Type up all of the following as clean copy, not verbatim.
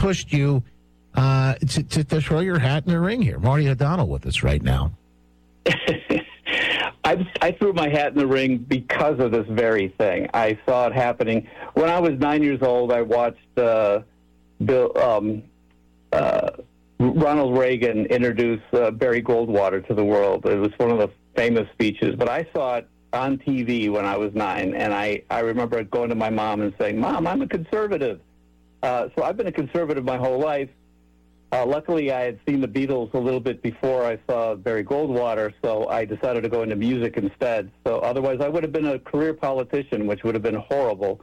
pushed you to throw your hat in the ring here? Marty O'Donnell with us right now. I threw my hat in the ring because of this very thing. I saw it happening. When I was 9 years old, I watched Ronald Reagan introduce Barry Goldwater to the world. It was one of the famous speeches, but I saw it on TV when I was 9, and I remember going to my mom and saying, "Mom, I'm a conservative." So I've been a conservative my whole life. Luckily, I had seen the Beatles a little bit before I saw Barry Goldwater, so I decided to go into music instead. So otherwise, I would have been a career politician, which would have been horrible.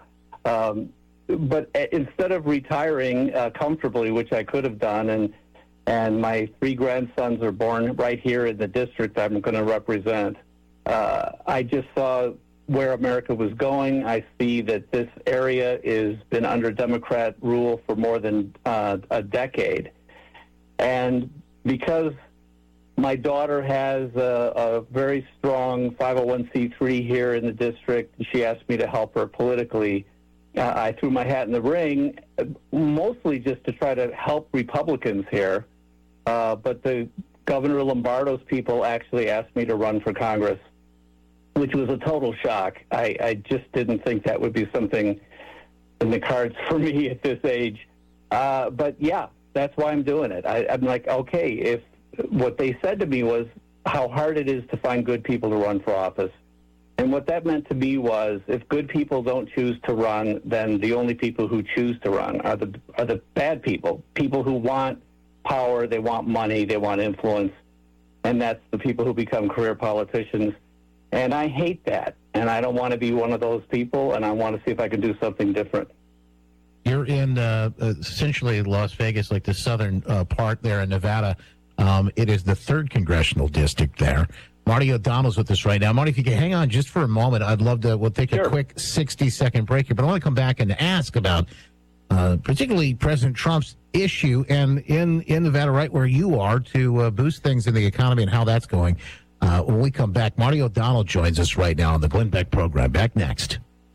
But instead of retiring comfortably, which I could have done, and my 3 grandsons are born right here in the district I'm going to represent, I just saw where America was going. I see that this area has been under Democrat rule for more than a decade. And because my daughter has a very strong 501c3 here in the district, she asked me to help her politically. I threw my hat in the ring, mostly just to try to help Republicans here. But the Governor Lombardo's people actually asked me to run for Congress, which was a total shock. I just didn't think that would be something in the cards for me at this age. But yeah, that's why I'm doing it. I'm like, okay, if what they said to me was how hard it is to find good people to run for office. And what that meant to me was if good people don't choose to run, then the only people who choose to run are the bad people who want power, they want money, they want influence, and that's the people who become career politicians. And I hate that, and I don't want to be one of those people, and I want to see if I can do something different. You're in essentially Las Vegas, like the southern part there in Nevada. It is the 3rd congressional district there. Marty O'Donnell's with us right now. Marty, if you can hang on just for a moment, I'd love to. We'll take a quick 60-second break here, but I want to come back and ask about particularly President Trump's issue and in Nevada, right where you are, to boost things in the economy and how that's going. When we come back, Marty O'Donnell joins us right now on the Glenn Beck program. Back next.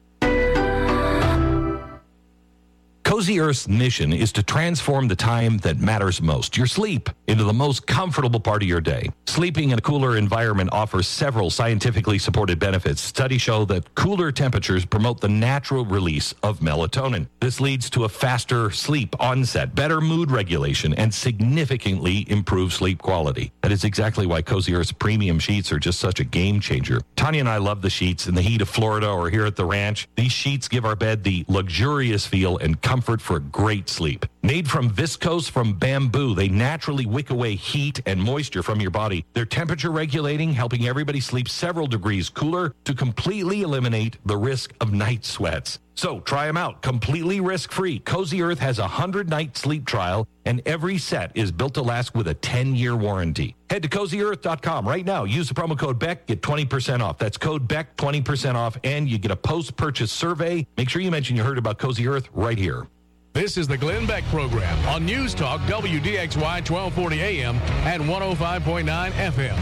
Cozy Earth's mission is to transform the time that matters most, your sleep, into the most comfortable part of your day. Sleeping in a cooler environment offers several scientifically supported benefits. Studies show that cooler temperatures promote the natural release of melatonin. This leads to a faster sleep onset, better mood regulation, and significantly improved sleep quality. That is exactly why Cozy Earth's premium sheets are just such a game changer. Tanya and I love the sheets in the heat of Florida or here at the ranch. These sheets give our bed the luxurious feel and comfort for a great sleep. Made from viscose from bamboo, they naturally wick away heat and moisture from your body. They're temperature regulating, helping everybody sleep several degrees cooler to completely eliminate the risk of night sweats. So try them out, completely risk-free. Cozy Earth has a 100-night sleep trial, and every set is built to last with a 10-year warranty. Head to CozyEarth.com right now. Use the promo code BECK, get 20% off. That's code BECK, 20% off, and you get a post-purchase survey. Make sure you mention you heard about Cozy Earth right here. This is the Glenn Beck program on News Talk WDXY 1240 AM and 105.9 FM.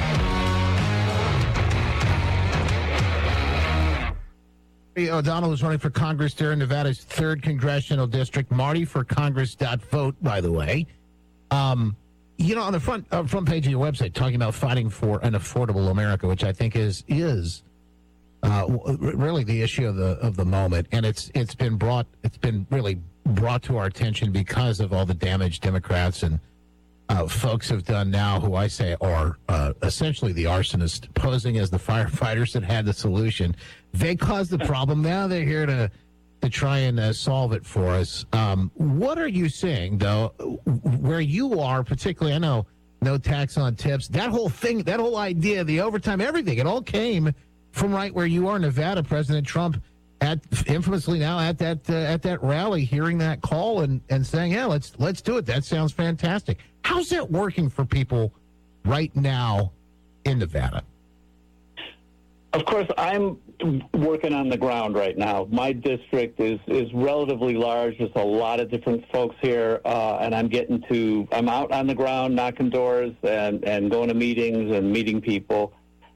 O'Donnell is running for Congress there in Nevada's 3rd congressional district. Marty for Congress.vote, by the way. On the front page of your website, talking about fighting for an affordable America, which I think is really the issue of the moment, and it's been really brought to our attention because of all the damage Democrats and folks have done now, who I say are essentially the arsonists, posing as the firefighters that had the solution. They caused the problem. Now they're here to try and solve it for us. What are you seeing, though, where you are, particularly? I know no tax on tips. That whole thing, that whole idea, the overtime, everything, it all came from right where you are, Nevada. President Trump, infamously now at that rally, hearing that call and saying, "Yeah, let's do it. That sounds fantastic." How's that working for people right now in Nevada? Of course, I'm working on the ground right now. My district is relatively large. There's a lot of different folks here, and I'm out on the ground knocking doors and going to meetings and meeting people.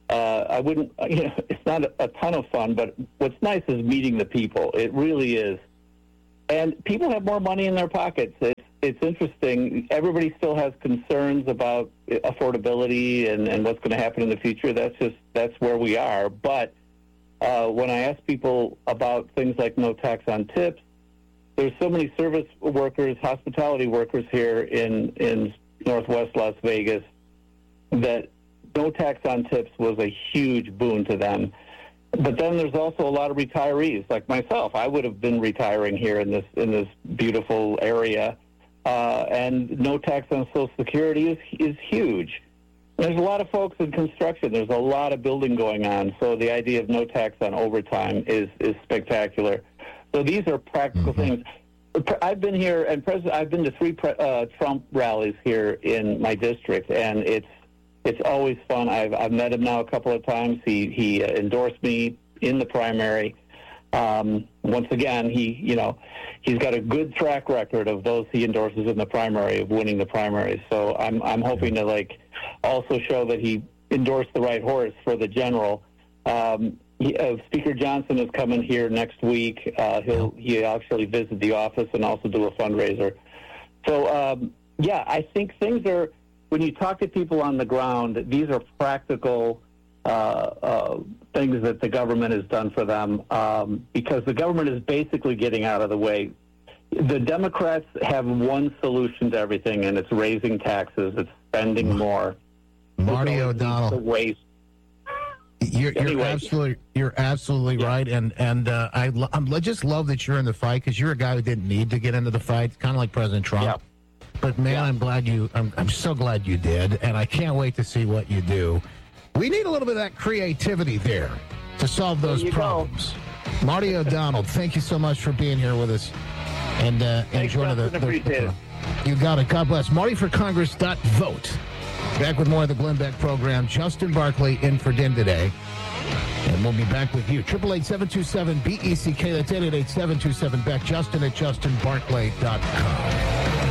It's not a ton of fun, but what's nice is meeting the people. It really is. And people have more money in their pockets. It's it's interesting. Everybody still has concerns about affordability and what's going to happen in the future. That's where we are. But when I ask people about things like no tax on tips, there's so many service workers, hospitality workers here in Northwest Las Vegas that no tax on tips was a huge boon to them. But then there's also a lot of retirees, like myself. I would have been retiring here in this beautiful area, and no tax on Social Security is huge. There's a lot of folks in construction. There's a lot of building going on, so the idea of no tax on overtime is spectacular. So these are practical things. I've been here, and I've been to 3 Trump rallies here in my district, and it's always fun. I've met him now a couple of times. He endorsed me in the primary. Once again, he's got a good track record of those he endorses in the primary of winning the primary. So I'm hoping to also show that he endorsed the right horse for the general. Speaker Johnson is coming here next week. He'll actually visit the office and also do a fundraiser. So I think things are. When you talk to people on the ground, these are practical things that the government has done for them because the government is basically getting out of the way. The Democrats have one solution to everything, and it's raising taxes. It's spending more. Marty O'Donnell. Waste. You're absolutely right, and I just love that you're in the fight because you're a guy who didn't need to get into the fight. It's kind of like President Trump. Yeah. But man, I'm so glad you did, and I can't wait to see what you do. We need a little bit of that creativity there to solve those problems. Marty O'Donnell, thank you so much for being here with us and joining the. You got it. God bless. MartyForCongress.vote. Back with more of the Glenn Beck program. Justin Barclay in for Din today. And we'll be back with you. 888-727-BECK. That's 888-727-BECK. Justin at JustinBarclay.com.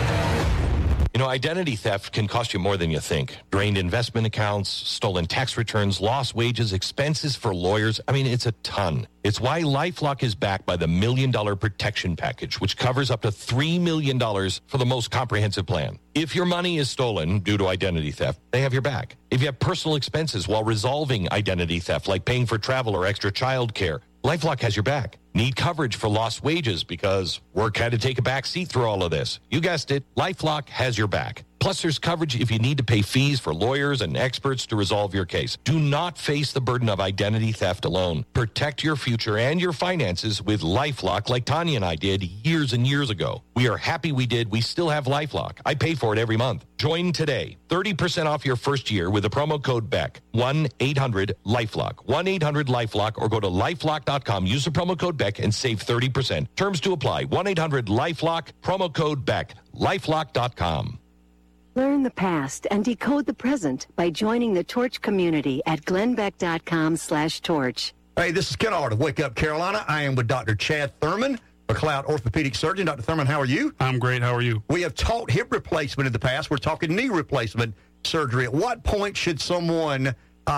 Identity theft can cost you more than you think. Drained investment accounts, stolen tax returns, lost wages, expenses for lawyers. It's a ton. It's why LifeLock is backed by the $1 Million Protection Package, which covers up to $3 million for the most comprehensive plan. If your money is stolen due to identity theft, they have your back. If you have personal expenses while resolving identity theft, like paying for travel or extra child care, LifeLock has your back. Need coverage for lost wages because work had to take a back seat through all of this. You guessed it, LifeLock has your back. Plus, there's coverage if you need to pay fees for lawyers and experts to resolve your case. Do not face the burden of identity theft alone. Protect your future and your finances with LifeLock like Tanya and I did years and years ago. We are happy we did. We still have LifeLock. I pay for it every month. Join today. 30% off your first year with the promo code BECK. 1-800-LifeLock. 1-800-LifeLock or go to LifeLock.com. Use the promo code BECK and save 30%. Terms to apply. 1-800-LifeLock. Promo code BECK. LifeLock.com. Learn the past and decode the present by joining the Torch community at glennbeck.com/torch. Hey, this is Ken Art of Wake Up Carolina. I am with Dr. Chad Thurman, McLeod orthopedic surgeon. Dr. Thurman, how are you? I'm great. How are you? We have taught hip replacement in the past. We're talking knee replacement surgery. At what point should someone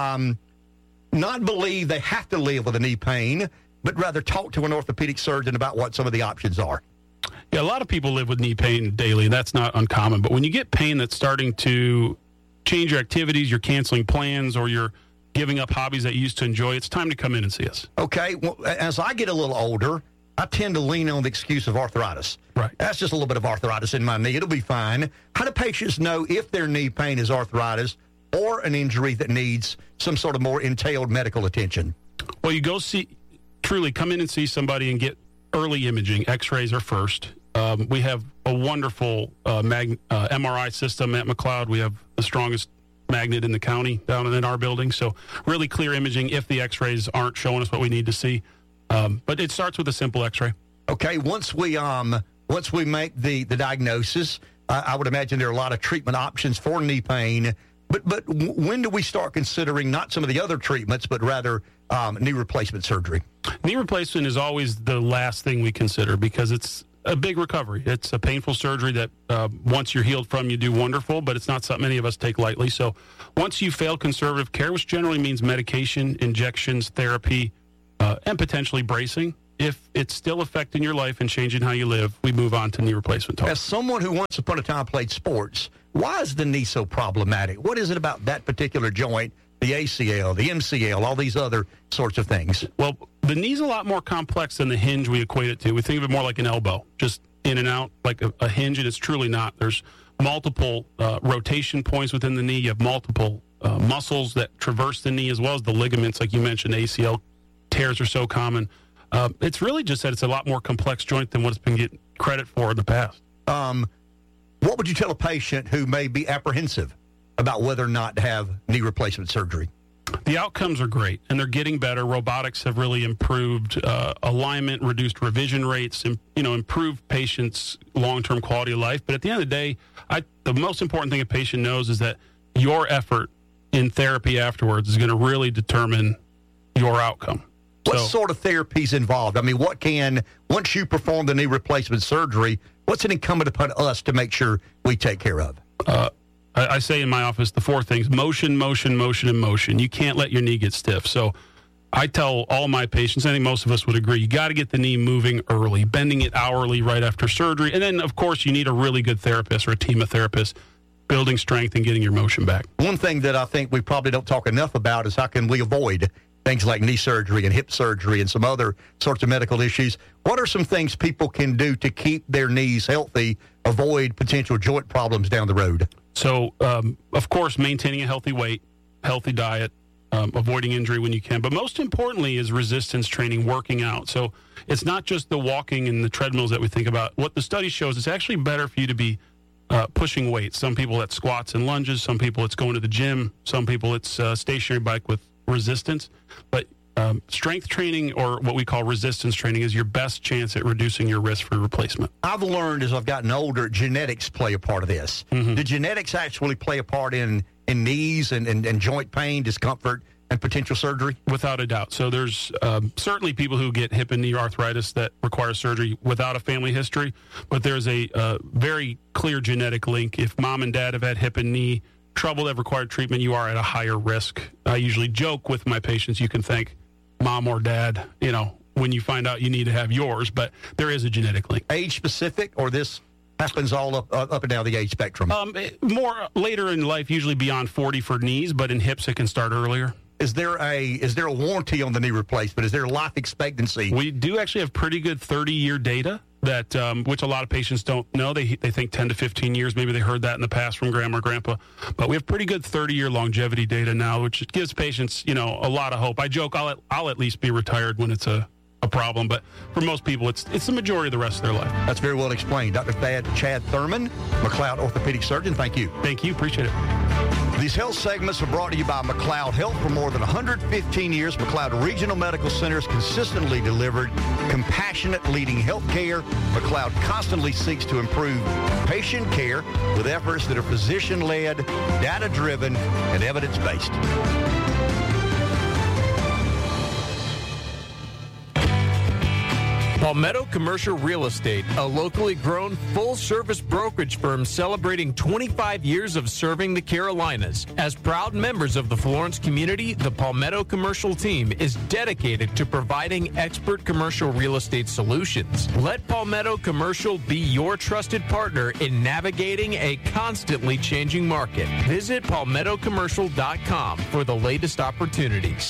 not believe they have to live with a knee pain, but rather talk to an orthopedic surgeon about what some of the options are? Yeah, a lot of people live with knee pain daily. That's not uncommon. But when you get pain that's starting to change your activities, you're canceling plans, or you're giving up hobbies that you used to enjoy, it's time to come in and see us. Okay. Well, as I get a little older, I tend to lean on the excuse of arthritis. Right. That's just a little bit of arthritis in my knee. It'll be fine. How do patients know if their knee pain is arthritis or an injury that needs some sort of more entailed medical attention? Well, you come in and see somebody and get early imaging. X-rays are first. We have a wonderful MRI system at McLeod. We have the strongest magnet in the county down in our building. So really clear imaging if the X-rays aren't showing us what we need to see. But it starts with a simple X-ray. Okay, once we make the diagnosis, I would imagine there are a lot of treatment options for knee pain. But when do we start considering not some of the other treatments, but rather knee replacement surgery? Knee replacement is always the last thing we consider because it's a big recovery. It's a painful surgery that once you're healed from, you do wonderful, but it's not something many of us take lightly. So once you fail conservative care, which generally means medication, injections, therapy, and potentially bracing, if it's still affecting your life and changing how you live, we move on to knee replacement talk. As someone who once upon a time played sports, why is the knee so problematic? What is it about that particular joint, the ACL, the MCL, all these other sorts of things? Well, the knee's a lot more complex than the hinge we equate it to. We think of it more like an elbow, just in and out, like a hinge, and it's truly not. There's multiple rotation points within the knee. You have multiple muscles that traverse the knee, as well as the ligaments, like you mentioned. ACL tears are so common. It's really just that it's a lot more complex joint than what it's been getting credit for in the past. What would you tell a patient who may be apprehensive about whether or not to have knee replacement surgery? The outcomes are great, and they're getting better. Robotics have really improved alignment, reduced revision rates, and improved patients' long-term quality of life. But at the end of the day, the most important thing a patient knows is that your effort in therapy afterwards is going to really determine your outcome. What sort of therapy is involved? I mean, once you perform the knee replacement surgery, what's it incumbent upon us to make sure we take care of? I say in my office the 4 things: motion, motion, motion, and motion. You can't let your knee get stiff. So I tell all my patients, I think most of us would agree, you got to get the knee moving early, bending it hourly right after surgery. And then, of course, you need a really good therapist or a team of therapists building strength and getting your motion back. One thing that I think we probably don't talk enough about is how can we avoid things like knee surgery and hip surgery and some other sorts of medical issues. What are some things people can do to keep their knees healthy, avoid potential joint problems down the road? So, of course, maintaining a healthy weight, healthy diet, avoiding injury when you can. But most importantly is resistance training, working out. So it's not just the walking and the treadmills that we think about. What the study shows, it's actually better for you to be pushing weights. Some people it's squats and lunges. Some people it's going to the gym. Some people it's a stationary bike with resistance. But strength training, or what we call resistance training, is your best chance at reducing your risk for replacement. I've learned as I've gotten older, genetics play a part of this. Mm-hmm. Do genetics actually play a part in knees and joint pain, discomfort, and potential surgery? Without a doubt. So there's certainly people who get hip and knee arthritis that require surgery without a family history, but there's a very clear genetic link. If mom and dad have had hip and knee trouble that required treatment, you are at a higher risk. I usually joke with my patients, you can thank mom or dad, when you find out you need to have yours, but there is a genetic link. Age specific, or this happens all up and down the age spectrum? More later in life, usually beyond 40 for knees, but in hips it can start earlier. Is there a warranty on the knee replacement? Is there a life expectancy? We do actually have pretty good 30-year data that which a lot of patients don't know. They think 10 to 15 years. Maybe they heard that in the past from grandma or grandpa. But we have pretty good 30-year longevity data now, which gives patients, a lot of hope. I joke I'll at least be retired when it's a problem, but for most people, it's the majority of the rest of their life. That's very well explained. Dr. Chad Thurman, McLeod orthopedic surgeon, thank you. Thank you. Appreciate it. These health segments are brought to you by McLeod Health. For more than 115 years, McLeod Regional Medical Centers consistently delivered compassionate leading health care. McLeod constantly seeks to improve patient care with efforts that are physician-led, data-driven, and evidence-based. Palmetto Commercial Real Estate, a locally grown full-service brokerage firm celebrating 25 years of serving the Carolinas. As proud members of the Florence community, the Palmetto Commercial team is dedicated to providing expert commercial real estate solutions. Let Palmetto Commercial be your trusted partner in navigating a constantly changing market. Visit palmettocommercial.com for the latest opportunities.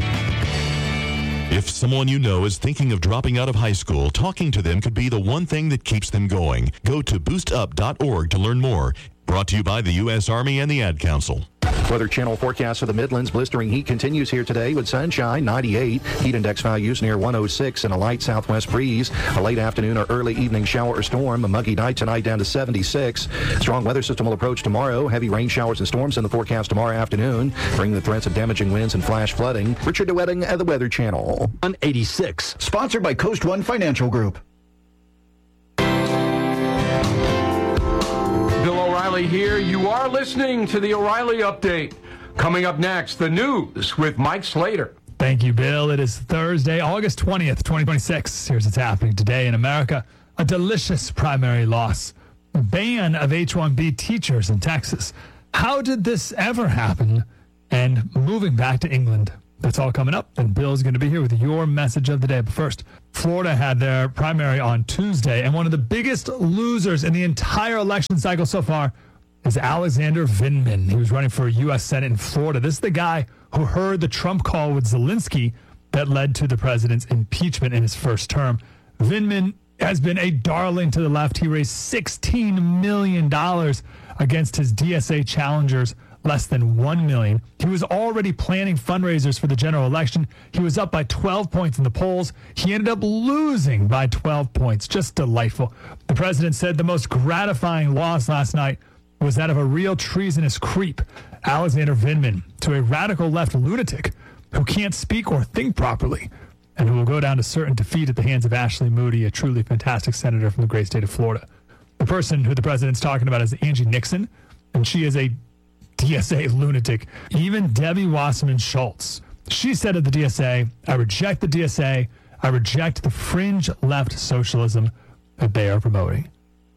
If someone you know is thinking of dropping out of high school, talking to them could be the one thing that keeps them going. Go to boostup.org to learn more. Brought to you by the U.S. Army and the Ad Council. Weather Channel forecast for the Midlands. Blistering heat continues here today with sunshine, 98. Heat index values near 106 and a light southwest breeze. A late afternoon or early evening shower or storm. A muggy night tonight down to 76. Strong weather system will approach tomorrow. Heavy rain showers and storms in the forecast tomorrow afternoon, bringing the threats of damaging winds and flash flooding. Richard DeWetting at the Weather Channel. 186. Sponsored by Coast One Financial Group. Bill O'Reilly here. You are listening to the O'Reilly Update. Coming up next, the news with Mike Slater. Thank you, Bill. It is Thursday, August 20th, 2026. Here's what's happening today in America. A delicious primary loss. A ban of H-1B teachers in Texas. How did this ever happen? And moving back to England. That's all coming up, and Bill's going to be here with your message of the day. But first, Florida had their primary on Tuesday, and one of the biggest losers in the entire election cycle so far is Alexander Vindman. He was running for U.S. Senate in Florida. This is the guy who heard the Trump call with Zelensky that led to the president's impeachment in his first term. Vindman has been a darling to the left. He raised $16 million against his DSA challengers, less than $1 million. He was already planning fundraisers for the general election. He was up by 12 points in the polls. He ended up losing by 12 points. Just delightful. The president said the most gratifying loss last night was that of a real treasonous creep, Alexander Vindman, to a radical left lunatic who can't speak or think properly, and who will go down to certain defeat at the hands of Ashley Moody, a truly fantastic senator from the great state of Florida. The person who the president's talking about is Angie Nixon, and she is a DSA lunatic. Even Debbie Wasserman Schultz, she said of the DSA, I reject the DSA. I reject the fringe left socialism that they are promoting.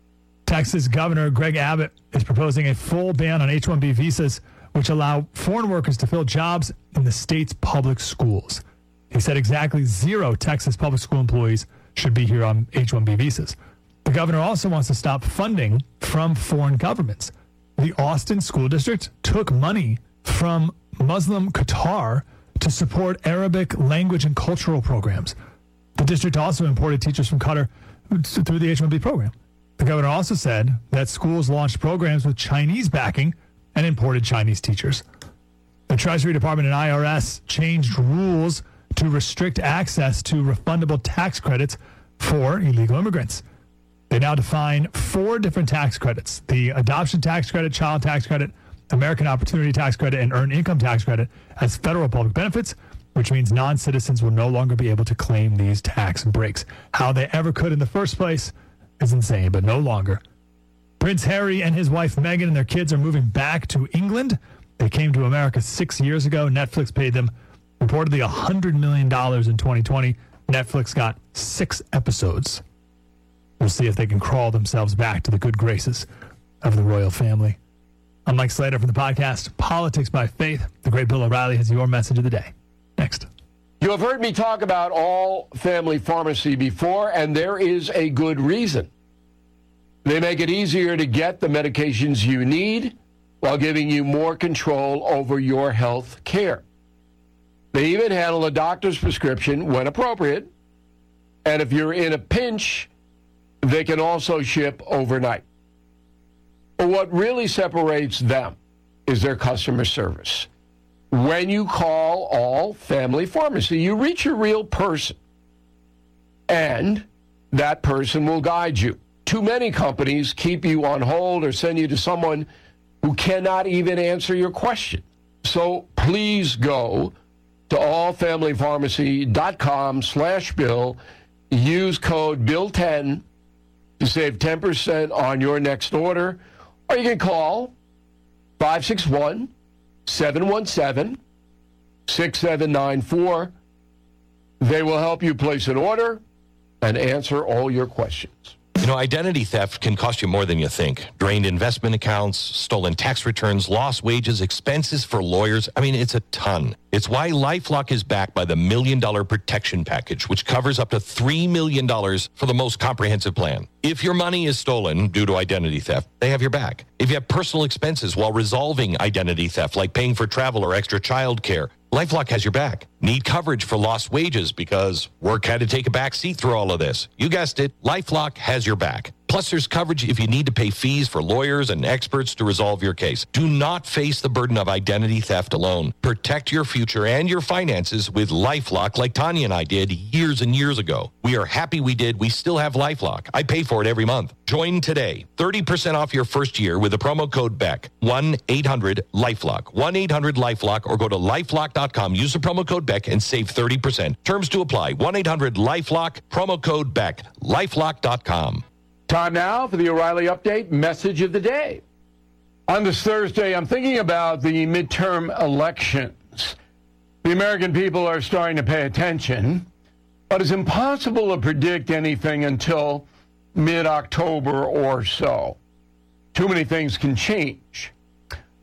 Texas Governor Greg Abbott is proposing a full ban on H-1B visas, which allow foreign workers to fill jobs in the state's public schools. He said exactly 0 Texas public school employees should be here on H-1B visas. The governor also wants to stop funding from foreign governments. The Austin School District took money from Muslim Qatar to support Arabic language and cultural programs. The district also imported teachers from Qatar through the H-1B program. The governor also said that schools launched programs with Chinese backing and imported Chinese teachers. The Treasury Department and IRS changed rules to restrict access to refundable tax credits for illegal immigrants. They now define 4 different tax credits: the adoption tax credit, child tax credit, American Opportunity Tax Credit, and Earned Income Tax Credit as federal public benefits, which means non-citizens will no longer be able to claim these tax breaks. How they ever could in the first place is insane, but no longer. Prince Harry and his wife Meghan and their kids are moving back to England. They came to America 6 years ago. Netflix paid them reportedly $100 million in 2020. Netflix got 6 episodes. We'll see if they can crawl themselves back to the good graces of the royal family. I'm Mike Slater from the podcast Politics by Faith. The great Bill O'Reilly has your message of the day. Next. You have heard me talk about All Family Pharmacy before, and there is a good reason. They make it easier to get the medications you need while giving you more control over your health care. They even handle a doctor's prescription when appropriate, and if you're in a pinch, they can also ship overnight. But what really separates them is their customer service. When you call All Family Pharmacy, you reach a real person, and that person will guide you. Too many companies keep you on hold or send you to someone who cannot even answer your question. So please go to allfamilypharmacy.com/Bill. Use code BILL10 to save 10% on your next order. Or you can call 561-717-6794. They will help you place an order and answer all your questions. You know, identity theft can cost you more than you think. Drained investment accounts, stolen tax returns, lost wages, expenses for lawyers. I mean, it's a ton. It's why LifeLock is backed by the $1 Million Protection Package, which covers up to $3 million for the most comprehensive plan. If your money is stolen due to identity theft, they have your back. If you have personal expenses while resolving identity theft, like paying for travel or extra child care, LifeLock has your back. Need coverage for lost wages because work had to take a back seat through all of this. You guessed it, LifeLock has your back. Plus, there's coverage if you need to pay fees for lawyers and experts to resolve your case. Do not face the burden of identity theft alone. Protect your future and your finances with LifeLock like Tanya and I did years and years ago. We are happy we did. We still have LifeLock. I pay for it every month. Join today. 30% off your first year with the promo code BECK. 1-800-LifeLock. 1-800-LifeLock or go to lifelock.com. Use the promo code BECK and save 30%. Terms to apply. 1-800-LifeLock. Promo code BECK. lifelock.com. Time now for the O'Reilly Update message of the day. On this Thursday, I'm thinking about the midterm elections. The American people are starting to pay attention, but it's impossible to predict anything until mid-October or so. Too many things can change.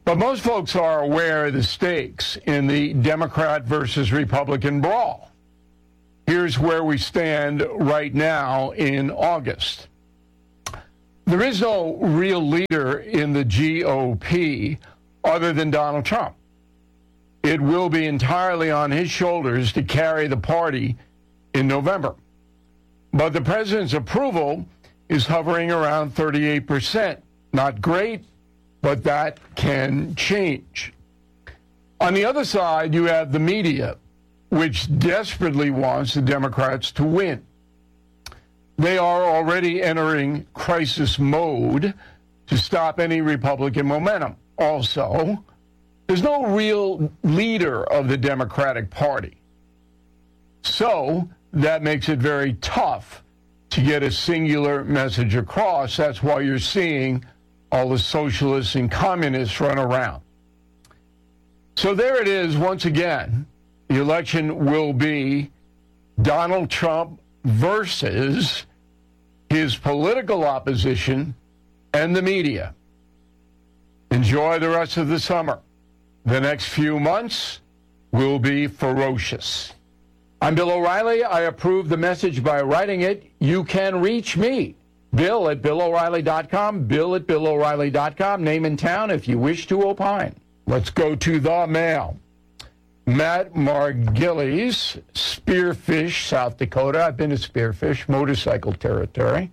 But most folks are aware of the stakes in the Democrat versus Republican brawl. Here's where we stand right now in August. There is no real leader in the GOP other than Donald Trump. It will be entirely on his shoulders to carry the party in November. But the president's approval is hovering around 38%. Not great, but that can change. On the other side, you have the media, which desperately wants the Democrats to win. They are already entering crisis mode to stop any Republican momentum. Also, there's no real leader of the Democratic Party. So that makes it very tough to get a singular message across. That's why you're seeing all the socialists and communists run around. So there it is once again. The election will be Donald Trump versus his political opposition and the media. Enjoy the rest of the summer. The next few months will be ferocious. I'm Bill O'Reilly. I approve the message by writing it. You can reach me, Bill at BillO'Reilly.com, Bill at BillO'Reilly.com. Name and town if you wish to opine. Let's go to the mail. Matt Margillies, Spearfish, South Dakota. I've been to Spearfish, motorcycle territory.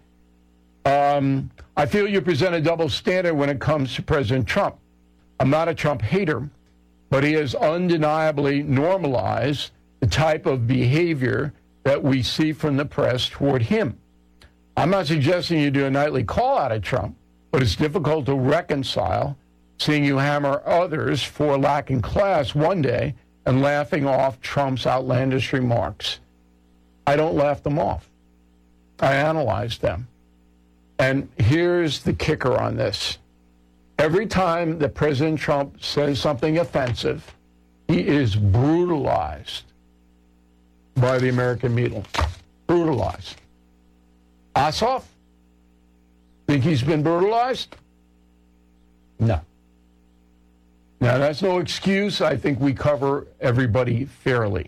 I feel you present a double standard when it comes to President Trump. I'm not a Trump hater, but he has undeniably normalized the type of behavior that we see from the press toward him. I'm not suggesting you do a nightly call out at Trump, but it's difficult to reconcile seeing you hammer others for lacking class one day and laughing off Trump's outlandish remarks. I don't laugh them off. I analyze them. And here's the kicker on this. Every time that President Trump says something offensive, he is brutalized by the American media. Brutalized. Ossoff? Think he's been brutalized? No. Now, that's no excuse. I think we cover everybody fairly.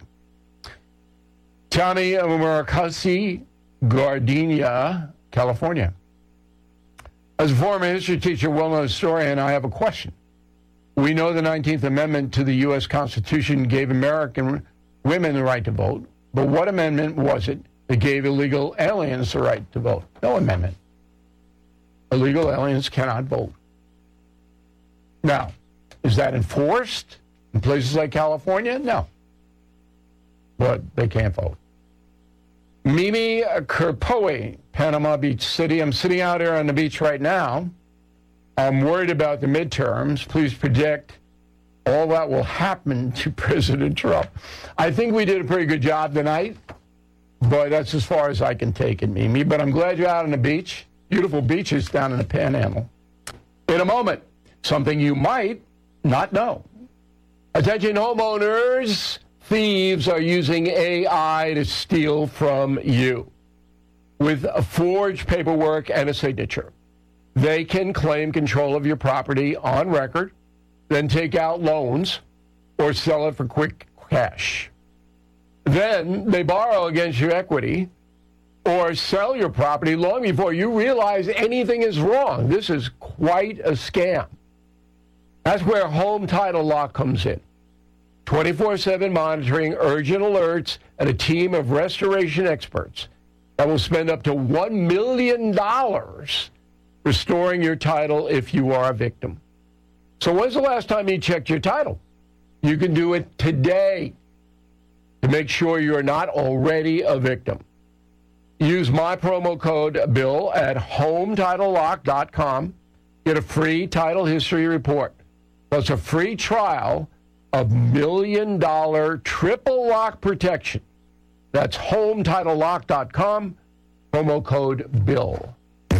Tony Marcasi, Gardenia, California. As a former history teacher, well-known historian, I have a question. We know the 19th Amendment to the U.S. Constitution gave American women the right to vote, but what amendment was it that gave illegal aliens the right to vote? No amendment. Illegal aliens cannot vote. Now, is that enforced in places like California? No. But they can't vote. Mimi Kerpoe, Panama Beach City. I'm sitting out here on the beach right now. I'm worried about the midterms. Please predict all that will happen to President Trump. I think we did a pretty good job tonight, but that's as far as I can take it, Mimi. But I'm glad you're out on the beach. Beautiful beaches down in the Panhandle. In a moment, something you might not know. Attention homeowners, thieves are using AI to steal from you. With a forged paperwork and a signature, they can claim control of your property on record, then take out loans or sell it for quick cash. Then they borrow against your equity or sell your property long before you realize anything is wrong. This is quite a scam. That's where Home Title Lock comes in. 24/7 monitoring, urgent alerts, and a team of restoration experts that will spend up to $1 million restoring your title if you are a victim. So when's the last time you checked your title? You can do it today to make sure you're not already a victim. Use my promo code BILL at HomeTitleLock.com. Get a free title history report, plus a free trial of $1 million triple lock protection. That's HomeTitleLock.com, promo code BILL.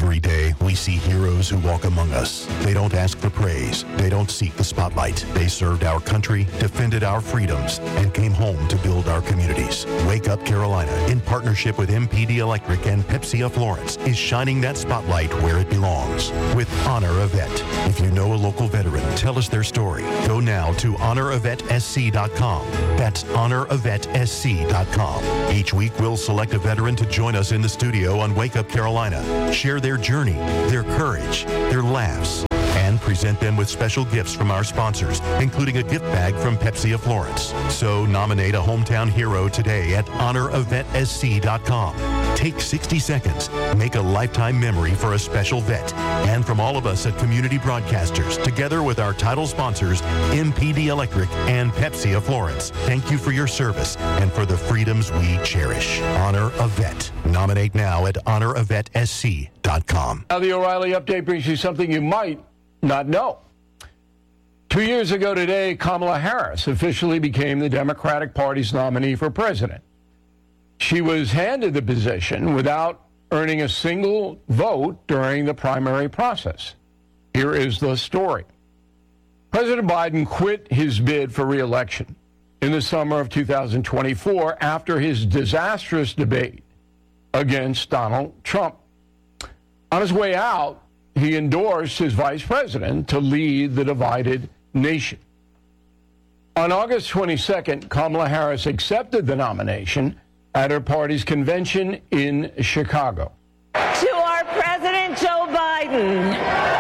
Every day, we see heroes who walk among us. They don't ask for praise. They don't seek the spotlight. They served our country, defended our freedoms, and came home to build our communities. Wake Up Carolina, in partnership with MPD Electric and Pepsi of Florence, is shining that spotlight where it belongs with Honor a Vet. If you know a local veteran, tell us their story. Go now to honoravetSC.com. That's honoravetSC.com. Each week, we'll select a veteran to join us in the studio on Wake Up Carolina. Share their journey, their courage, their laughs, and present them with special gifts from our sponsors, including a gift bag from Pepsi of Florence. So nominate a hometown hero today at honoravetSC.com. Take 60 seconds. Make a lifetime memory for a special vet. And from all of us at Community Broadcasters, together with our title sponsors, MPD Electric and Pepsi of Florence, thank you for your service and for the freedoms we cherish. Honor a Vet. Nominate now at honoravetSC.com. Now the O'Reilly Update brings you something you might not know. 2 years ago today, Kamala Harris officially became the Democratic Party's nominee for president. She was handed the position without earning a single vote during the primary process. Here is the story. President Biden quit his bid for re-election in the summer of 2024 after his disastrous debate against Donald Trump. On his way out, he endorsed his vice president to lead the divided nation. On August 22nd, Kamala Harris accepted the nomination at her party's convention in Chicago. To our President Joe Biden.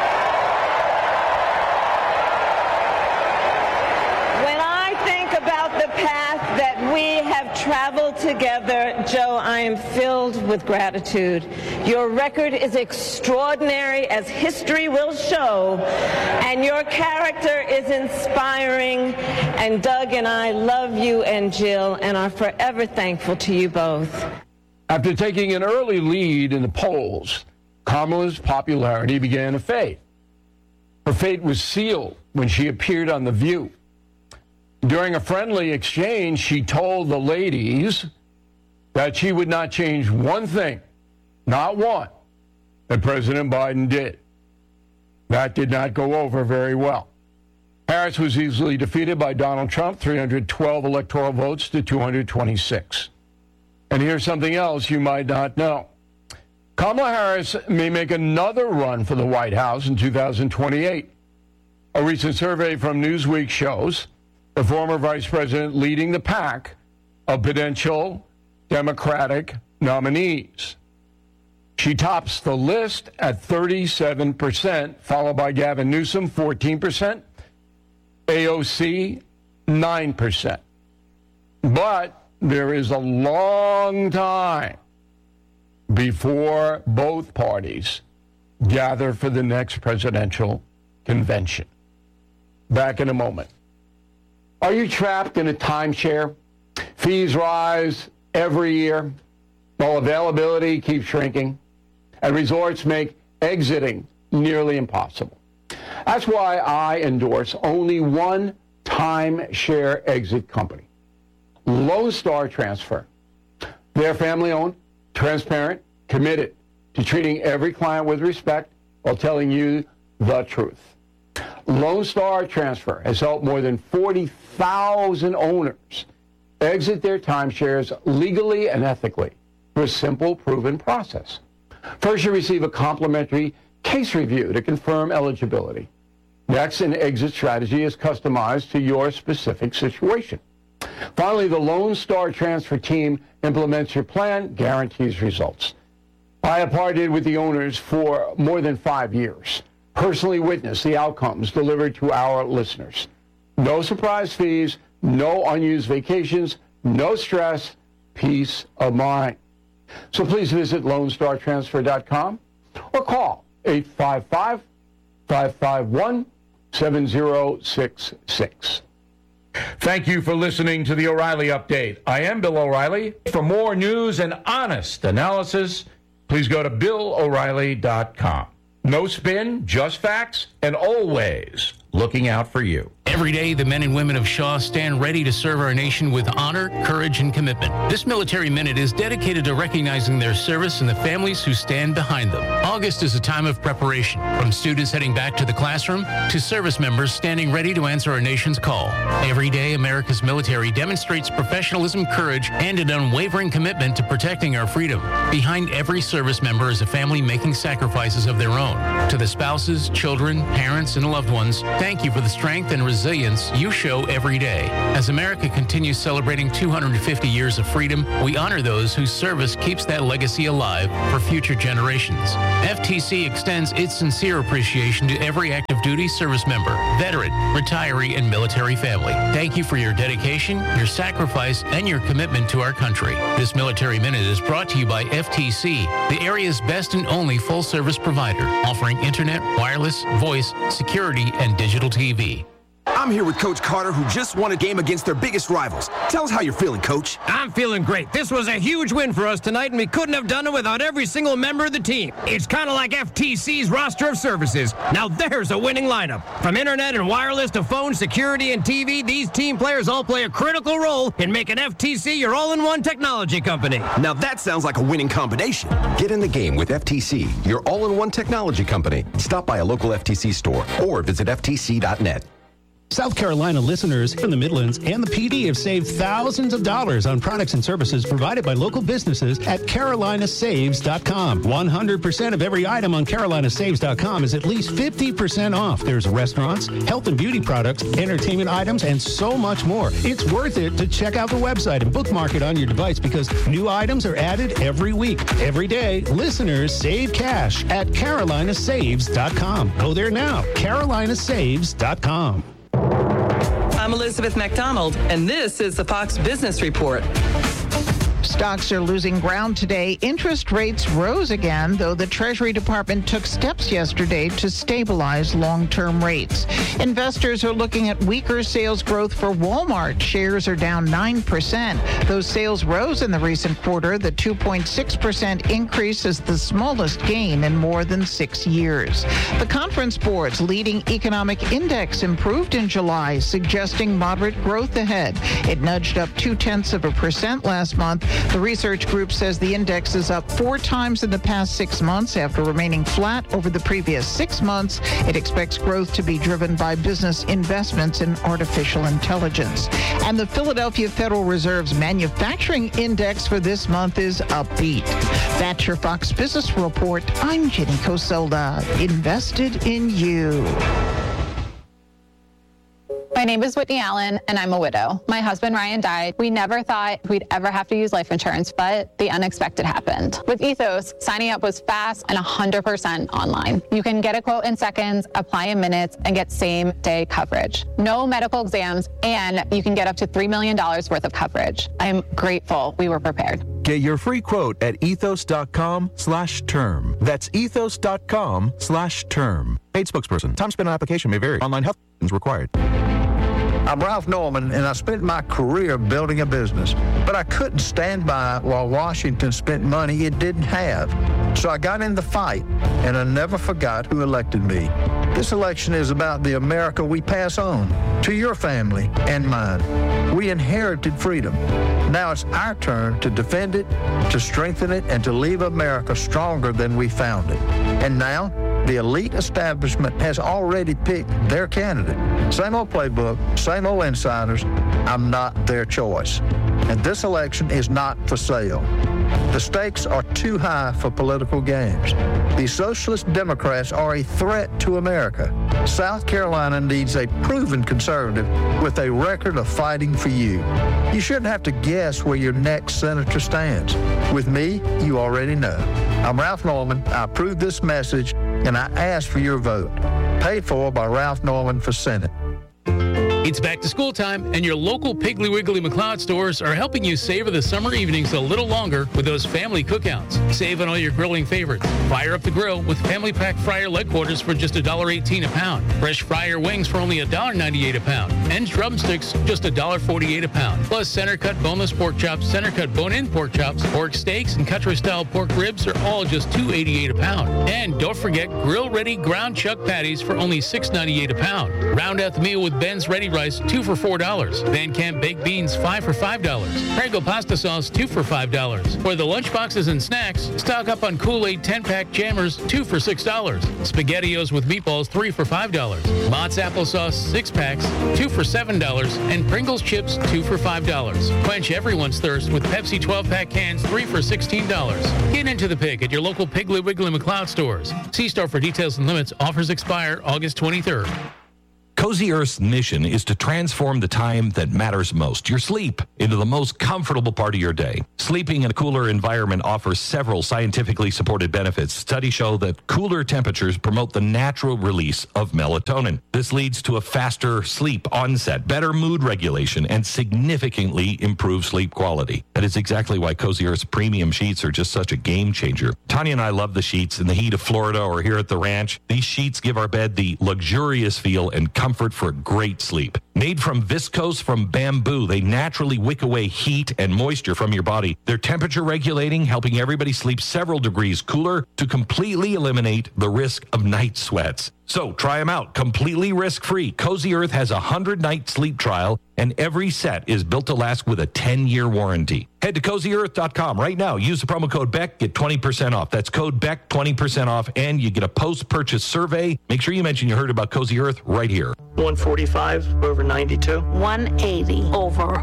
When I think about the path that we have traveled together, Joe, I am filled with gratitude. Your record is extraordinary, as history will show, and your character is inspiring. And Doug and I love you and Jill and are forever thankful to you both. After taking an early lead in the polls, Kamala's popularity began to fade. Her fate was sealed when she appeared on The View. During a friendly exchange, she told the ladies that she would not change one thing, not one, that President Biden did. That did not go over very well. Harris was easily defeated by Donald Trump, 312 electoral votes to 226. And here's something else you might not know. Kamala Harris may make another run for the White House in 2028. A recent survey from Newsweek shows the former vice president leading the pack of potential Democratic nominees. She tops the list at 37%, followed by Gavin Newsom, 14%, AOC, 9%. But there is a long time before both parties gather for the next presidential convention. Back in a moment. Are you trapped in a timeshare? Fees rise every year while availability keeps shrinking, and resorts make exiting nearly impossible. That's why I endorse only one timeshare exit company, Lone Star Transfer. They're family-owned, transparent, committed to treating every client with respect while telling you the truth. Lone Star Transfer has helped more than 40,000 owners exit their timeshares legally and ethically through a simple, proven process. First, you receive a complimentary case review to confirm eligibility. Next, an exit strategy is customized to your specific situation. Finally, the Lone Star Transfer team implements your plan, guarantees results. I have partnered with the owners for more than 5 years. Personally witnessed the outcomes delivered to our listeners. No surprise fees, no unused vacations, no stress, peace of mind. So please visit LoneStarTransfer.com or call 855-551-7066. Thank you for listening to the O'Reilly Update. I am Bill O'Reilly. For more news and honest analysis, please go to BillO'Reilly.com. No spin, just facts, and always looking out for you. Every day, the men and women of Shaw stand ready to serve our nation with honor, courage, and commitment. This Military Minute is dedicated to recognizing their service and the families who stand behind them. August is a time of preparation, from students heading back to the classroom to service members standing ready to answer our nation's call. Every day, America's military demonstrates professionalism, courage, and an unwavering commitment to protecting our freedom. Behind every service member is a family making sacrifices of their own. To the spouses, children, parents, and loved ones, thank you for the strength and resilience you show every day. As America continues celebrating 250 years of freedom, we honor those whose service keeps that legacy alive for future generations. FTC extends its sincere appreciation to every active duty service member, veteran, retiree, and military family. Thank you for your dedication, your sacrifice, and your commitment to our country. This Military Minute is brought to you by FTC, the area's best and only full-service provider, offering internet, wireless, voice, security, and digital TV. I'm here with Coach Carter, who just won a game against their biggest rivals. Tell us how you're feeling, Coach. I'm feeling great. This was a huge win for us tonight, and we couldn't have done it without every single member of the team. It's kind of like FTC's roster of services. Now there's a winning lineup. From internet and wireless to phone, security, and TV, these team players all play a critical role in making FTC your all-in-one technology company. Now that sounds like a winning combination. Get in the game with FTC, your all-in-one technology company. Stop by a local FTC store or visit ftc.net. South Carolina listeners from the Midlands and the PD have saved thousands of dollars on products and services provided by local businesses at carolinasaves.com. 100% of every item on carolinasaves.com is at least 50% off. There's restaurants, health and beauty products, entertainment items, and so much more. It's worth it to check out the website and bookmark it on your device because new items are added every week. Every day, listeners save cash at carolinasaves.com. Go there now, carolinasaves.com. I'm Elizabeth McDonald, and this is the Fox Business Report. Stocks are losing ground today. Interest rates rose again, though the Treasury Department took steps yesterday to stabilize long-term rates. Investors are looking at weaker sales growth for Walmart. Shares are down 9%. Those sales rose in the recent quarter. The 2.6% increase is the smallest gain in more than 6 years. The Conference Board's leading economic index improved in July, suggesting moderate growth ahead. It nudged up 0.2% last month. The research group says the index is up 4 times in the past 6 months after remaining flat over the previous 6 months. It expects growth to be driven by business investments in artificial intelligence. And the Philadelphia Federal Reserve's manufacturing index for this month is upbeat. That's your Fox Business Report. I'm Jenny Coselda. Invested in you. My name is Whitney Allen, and I'm a widow. My husband, Ryan, died. We never thought we'd ever have to use life insurance, but the unexpected happened. With Ethos, signing up was fast and 100% online. You can get a quote in seconds, apply in minutes, and get same-day coverage. No medical exams, and you can get up to $3 million worth of coverage. I'm grateful we were prepared. Get your free quote at ethos.com/term. That's ethos.com/term. Paid spokesperson. Time spent on application may vary. Online health is required. I'm Ralph Norman, and I spent my career building a business. But I couldn't stand by while Washington spent money it didn't have. So I got in the fight, and I never forgot who elected me. This election is about the America we pass on to your family and mine. We inherited freedom. Now it's our turn to defend it, to strengthen it, and to leave America stronger than we found it. And now, the elite establishment has already picked their candidate. Same old playbook, same old insiders. I'm not their choice. And this election is not for sale. The stakes are too high for political games. The socialist Democrats are a threat to America. South Carolina needs a proven conservative with a record of fighting for you. You shouldn't have to guess where your next senator stands. With me, you already know. I'm Ralph Norman. I approve this message, and I ask for your vote. Paid for by Ralph Norman for Senate. It's back to school time, and your local Piggly Wiggly McLeod stores are helping you savor the summer evenings a little longer with those family cookouts. Save on all your grilling favorites. Fire up the grill with Family Pack Fryer leg quarters for just $1.18 a pound. Fresh fryer wings for only $1.98 a pound. And drumsticks just $1.48 a pound. Plus center cut boneless pork chops, center cut bone-in pork chops, pork steaks, and country-style pork ribs are all just $2.88 a pound. And don't forget grill-ready ground chuck patties for only $6.98 a pound. Round out the meal with Ben's Ready Rice, 2 for $4. Van Camp baked beans, 5 for $5. Prego pasta sauce, 2 for $5. For the lunchboxes and snacks, stock up on Kool-Aid 10-pack jammers, 2 for $6. SpaghettiOs with meatballs, 3 for $5. Mott's applesauce, 6 packs, 2 for $7. And Pringles chips, 2 for $5. Quench everyone's thirst with Pepsi 12-pack cans, 3 for $16. Get into the pig at your local Piggly Wiggly McLeod stores. See store for details and limits. Offers expire August 23rd. Cozy Earth's mission is to transform the time that matters most, your sleep, into the most comfortable part of your day. Sleeping in a cooler environment offers several scientifically supported benefits. Studies show that cooler temperatures promote the natural release of melatonin. This leads to a faster sleep onset, better mood regulation, and significantly improved sleep quality. That is exactly why Cozy Earth's premium sheets are just such a game changer. Tanya and I love the sheets in the heat of Florida or here at the ranch. These sheets give our bed the luxurious feel and comfort for a great sleep. Made from viscose from bamboo, they naturally wick away heat and moisture from your body. They're temperature regulating, helping everybody sleep several degrees cooler to completely eliminate the risk of night sweats. So try them out completely risk-free. Cozy Earth has a 100-night sleep trial, and every set is built to last with a 10-year warranty. Head to CozyEarth.com right now. Use the promo code BECK, get 20% off. That's code BECK, 20% off, and you get a post-purchase survey. Make sure you mention you heard about Cozy Earth right here. 145 over 92. 180 over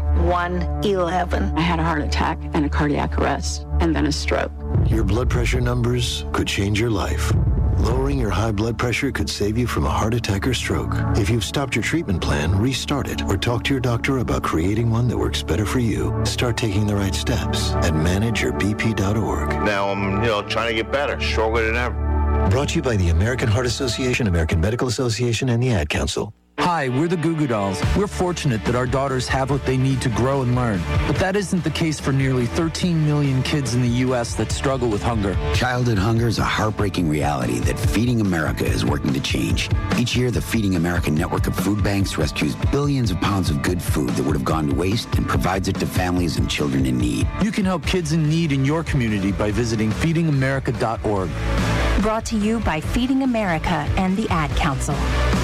111. I had a heart attack and a cardiac arrest, and then a stroke. Your blood pressure numbers could change your life. Lowering your high blood pressure could save you from a heart attack or stroke. If you've stopped your treatment plan, restart it or talk to your doctor about creating one that works better for you. Start taking the right steps at manageyourbp.org. Now I'm, trying to get better, stronger than ever. Brought to you by the American Heart Association, American Medical Association, and the Ad Council. Hi, we're the Goo Goo Dolls. We're fortunate that our daughters have what they need to grow and learn. But that isn't the case for nearly 13 million kids in the U.S. that struggle with hunger. Childhood hunger is a heartbreaking reality that Feeding America is working to change. Each year, the Feeding America network of food banks rescues billions of pounds of good food that would have gone to waste and provides it to families and children in need. You can help kids in need in your community by visiting feedingamerica.org. Brought to you by Feeding America and the Ad Council.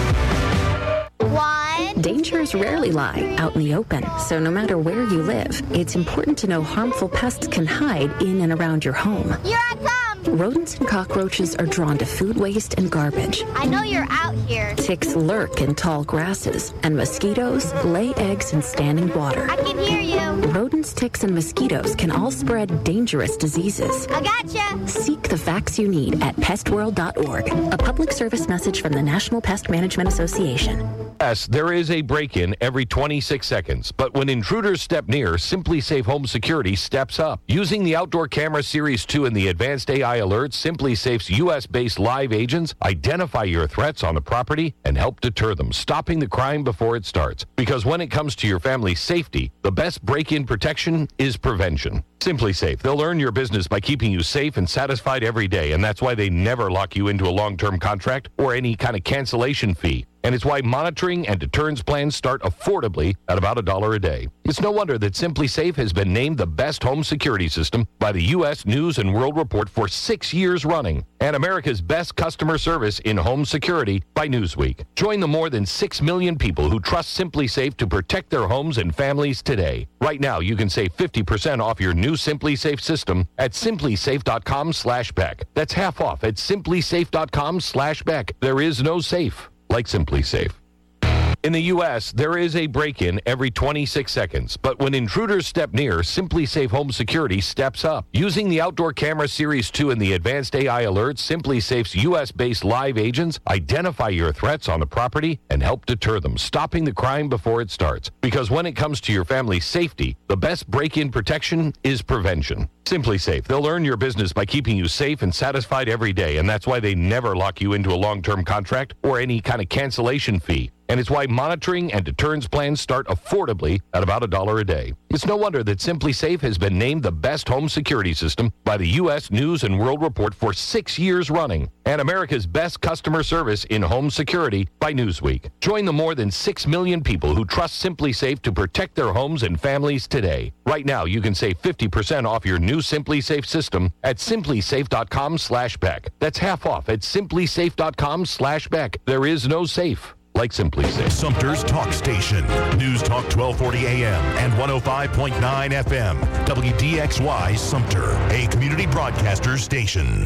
Dangers rarely lie out in the open, so no matter where you live, it's important to know harmful pests can hide in and around your home. Here I come! Rodents and cockroaches are drawn to food waste and garbage. I know you're out here. Ticks lurk in tall grasses, and mosquitoes lay eggs in standing water. I can hear you. Rodents, ticks, and mosquitoes can all spread dangerous diseases. I gotcha. Seek the facts you need at pestworld.org. A public service message from the National Pest Management Association. Yes, there is a break-in every 26 seconds, but when intruders step near, Simply Safe Home Security steps up. Using the Outdoor Camera Series 2 and the advanced AI alerts, Simply Safe's U.S.-based live agents identify your threats on the property and help deter them, stopping the crime before it starts. Because when it comes to your family's safety, the best break-in protection is prevention. Simply Safe. They'll earn your business by keeping you safe and satisfied every day, and that's why they never lock you into a long-term contract or any kind of cancellation fee. And it's why monitoring and deterrence plans start affordably at about $1 a day. It's no wonder that Simply Safe has been named the best home security system by the U.S. News and World Report for 6 years running, and America's best customer service in home security by Newsweek. Join the more than 6 million people who trust Simply Safe to protect their homes and families today. Right now, you can save 50% off your new Simply Safe system at simplysafe.com/Beck. That's half off at simplysafe.com/Beck. There is no safe like Simply Safe. In the U.S., there is a break-in every 26 seconds, but when intruders step near, Simply Safe Home Security steps up. Using the Outdoor Camera Series 2 and the advanced AI alerts, Simply Safe's U.S.-based live agents identify your threats on the property and help deter them, stopping the crime before it starts. Because when it comes to your family's safety, the best break-in protection is prevention. Simply Safe. They'll earn your business by keeping you safe and satisfied every day, and that's why they never lock you into a long-term contract or any kind of cancellation fee. and it's why monitoring and deterrence plans start affordably at about $1 a day. It's no wonder that SimpliSafe has been named the best home security system by the U.S. News and World Report for 6 years running, and America's best customer service in home security by Newsweek. Join the more than 6 million people who trust SimpliSafe to protect their homes and families today. Right now, you can save 50% off your new SimpliSafe system at simplisafe.com/Beck. That's half off at simplisafe.com/Beck. There is no safe like SimpliSafe. Sumter's Talk Station. News Talk 1240 AM and 105.9 FM. WDXY Sumter, a community broadcaster station.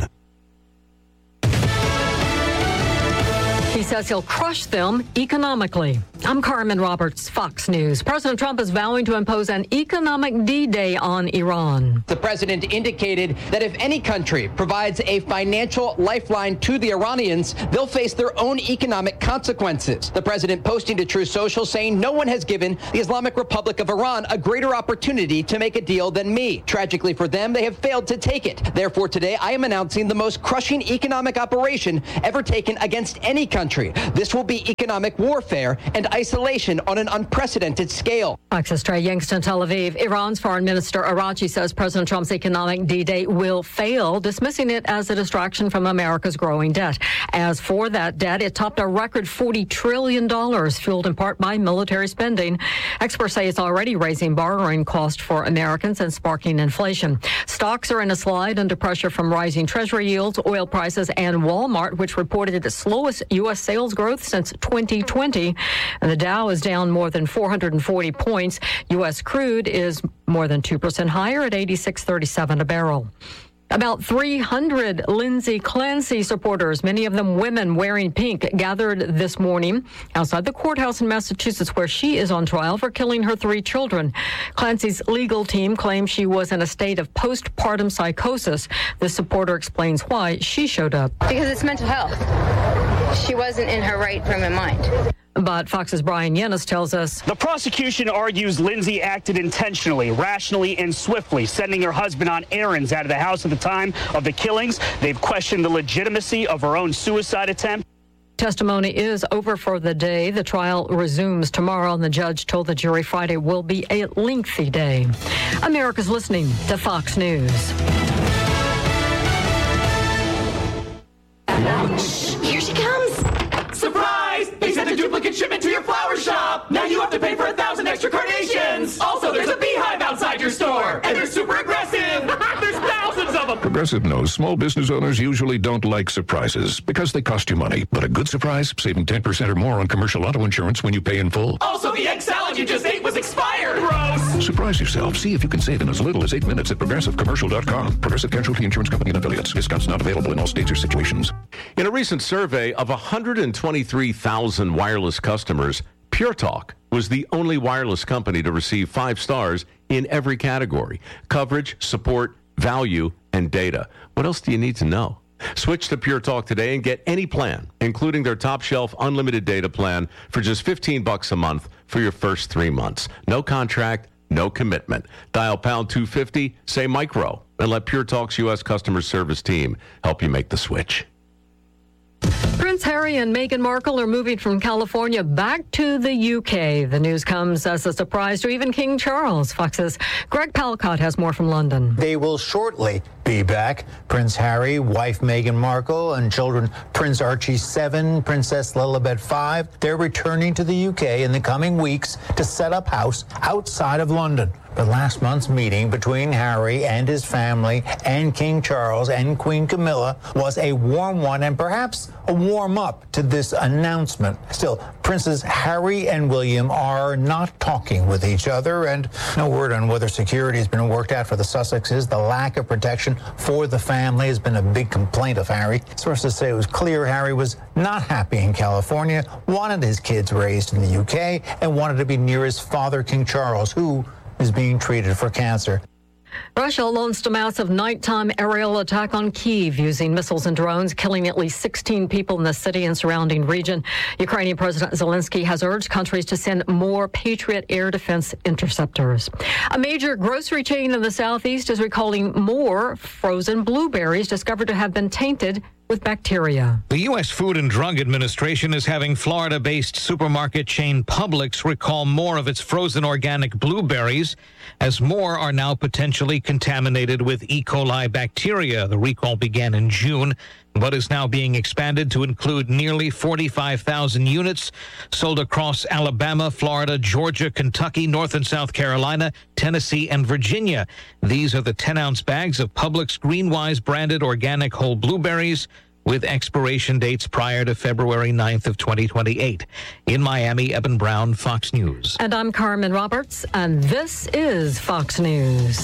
He says he'll crush them economically. I'm Carmen Roberts, Fox News. President Trump is vowing to impose an economic D-Day on Iran. The president indicated that if any country provides a financial lifeline to the Iranians, they'll face their own economic consequences. The president posting to Truth Social saying no one has given the Islamic Republic of Iran a greater opportunity to make a deal than me. Tragically for them, they have failed to take it. Therefore, today, I am announcing the most crushing economic operation ever taken against any country. This will be economic warfare and isolation on an unprecedented scale. Fox's Trey Yangston, Tel Aviv. Iran's Foreign Minister Araghchi says President Trump's economic D-Day will fail, dismissing it as a distraction from America's growing debt. As for that debt, it topped a record $40 trillion, fueled in part by military spending. Experts say it's already raising borrowing costs for Americans and sparking inflation. Stocks are in a slide under pressure from rising Treasury yields, oil prices, and Walmart, which reported its slowest U.S. sales growth since 2020. And the Dow is down more than 440 points. U.S. crude is more than 2% higher at $86.37 a barrel. About 300 Lindsay Clancy supporters, many of them women wearing pink, gathered this morning outside the courthouse in Massachusetts where she is on trial for killing her 3 children. Clancy's legal team claims she was in a state of postpartum psychosis. The supporter explains why she showed up. Because it's mental health. She wasn't in her right frame of mind. But Fox's Brian Yennis tells us the prosecution argues Lindsay acted intentionally, rationally, and swiftly, sending her husband on errands out of the house at the time of the killings. They've questioned the legitimacy of her own suicide attempt. Testimony is over for the day. The trial resumes tomorrow, and the judge told the jury Friday will be a lengthy day. America's listening to Fox News. Here she comes. Surprise! They sent a duplicate shipment to your flower shop. Now you have to pay for 1,000 extra carnations. Also, there's a beehive outside your store, and they're super aggressive. There's thousands of them. Progressive knows small business owners usually don't like surprises because they cost you money. But a good surprise, saving 10% or more on commercial auto insurance when you pay in full. Also, the egg salad you just ate was expired. Gross. Surprise yourself. See if you can save in as little as 8 minutes at progressivecommercial.com. Progressive Casualty Insurance Company and affiliates. Discounts not available in all states or situations. In a recent survey of 123,000 wireless customers, Pure Talk was the only wireless company to receive 5 stars in every category: coverage, support, value, and data. What else do you need to know? Switch to Pure Talk today and get any plan, including their top shelf unlimited data plan, for just $15 a month for your first 3 months. No contract, no commitment. Dial pound 250, say micro, and let Pure Talk's U.S. customer service team help you make the switch. Prince Harry and Meghan Markle are moving from California back to the UK. The news comes as a surprise to even King Charles. Fox's Greg Palcott has more from London. They will shortly be back. Prince Harry, wife Meghan Markle, and children Prince Archie 7, Princess Lilibet 5. They're returning to the UK in the coming weeks to set up house outside of London. But last month's meeting between Harry and his family and King Charles and Queen Camilla was a warm one and perhaps a warm-up to this announcement. Still, Princes Harry and William are not talking with each other, and no word on whether security has been worked out for the Sussexes. The lack of protection for the family has been a big complaint of Harry. Sources say it was clear Harry was not happy in California, wanted his kids raised in the UK, and wanted to be near his father, King Charles, who is being treated for cancer. Russia launched a massive nighttime aerial attack on Kyiv using missiles and drones, killing at least 16 people in the city and surrounding region. Ukrainian President Zelensky has urged countries to send more Patriot air defense interceptors. A major grocery chain in the southeast is recalling more frozen blueberries discovered to have been tainted with bacteria. The U.S. Food and Drug Administration is having Florida-based supermarket chain Publix recall more of its frozen organic blueberries, as more are now potentially contaminated with E. coli bacteria. The recall began in June, but is now being expanded to include nearly 45,000 units sold across Alabama, Florida, Georgia, Kentucky, North and South Carolina, Tennessee, and Virginia. These are the 10-ounce bags of Publix Greenwise branded organic whole blueberries with expiration dates prior to February 9th of 2028. In Miami, Eben Brown, Fox News. And I'm Carmen Roberts, and this is Fox News.